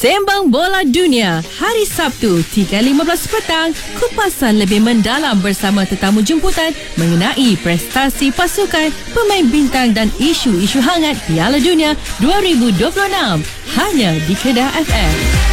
Sembang Bola Dunia, hari Sabtu 3.15 petang, kupasan lebih mendalam bersama tetamu jemputan mengenai prestasi pasukan, pemain bintang dan isu-isu hangat Piala Dunia 2026. Hanya di Kedah FM.